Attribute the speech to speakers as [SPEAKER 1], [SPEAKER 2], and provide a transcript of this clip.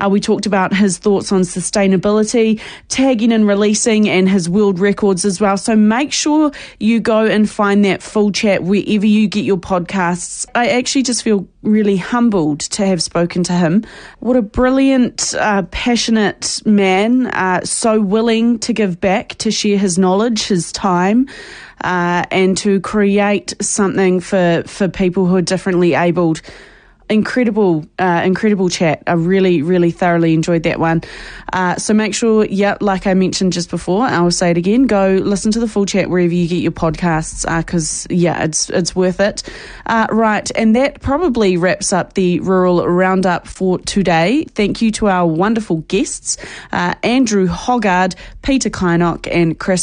[SPEAKER 1] We talked about his thoughts on sustainability, tagging and releasing, and his world records as well. So make sure you go and find that full chat wherever you get your podcasts. I actually just feel really humbled to have spoken to him. What a brilliant, passionate man, so willing to give back, to share his knowledge, his time, and to create something for people who are differently abled. Incredible chat. I really, really thoroughly enjoyed that one. So make sure, like I mentioned just before, I will say it again, go listen to the full chat wherever you get your podcasts, because, it's worth it. Right, and that probably wraps up the Rural Roundup for today. Thank you to our wonderful guests, Andrew Hoggard, Peter Kleinock, and Chris